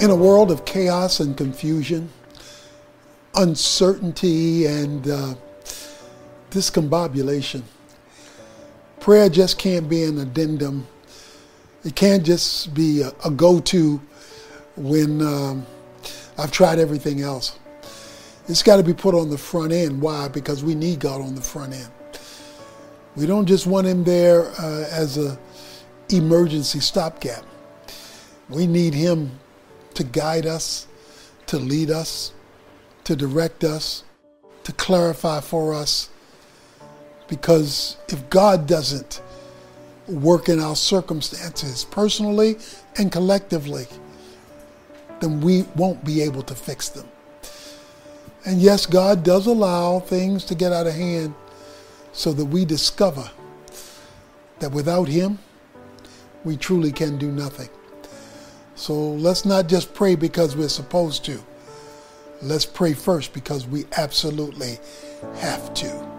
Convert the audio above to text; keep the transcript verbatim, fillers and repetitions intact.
In a world of chaos and confusion, uncertainty and uh, discombobulation, prayer just can't be an addendum. It can't just be a, a go-to when um, I've tried everything else. It's got to be put on the front end. Why? Because we need God on the front end. We don't just want him there uh, as a emergency stopgap. We need him to guide us, to lead us, to direct us, to clarify for us. Because if God doesn't work in our circumstances personally and collectively, then we won't be able to fix them. And yes, God does allow things to get out of hand so that we discover that without him, we truly can do nothing. So let's not just pray because we're supposed to. Let's pray first because we absolutely have to.